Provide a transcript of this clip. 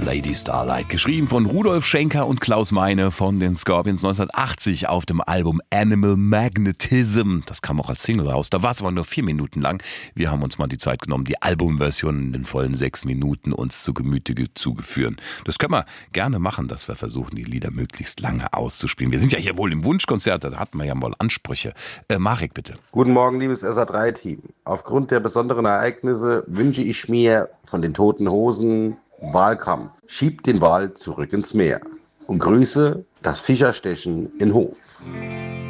Lady Starlight, geschrieben von Rudolf Schenker und Klaus Meine von den Scorpions 1980 auf dem Album Animal Magnetism. Das kam auch als Single raus. Da war es aber nur 4 Minuten lang. Wir haben uns mal die Zeit genommen, die Albumversion in den vollen 6 Minuten uns zu Gemüte zugeführen. Das können wir gerne machen, dass wir versuchen, die Lieder möglichst lange auszuspielen. Wir sind ja hier wohl im Wunschkonzert, da hatten wir ja mal Ansprüche. Marek, bitte. Guten Morgen, liebes SA3-Team. Aufgrund der besonderen Ereignisse wünsche ich mir von den Toten Hosen Wahlkampf. Schiebt den Wal zurück ins Meer. Und Grüße, das Fischerstechen in Hof.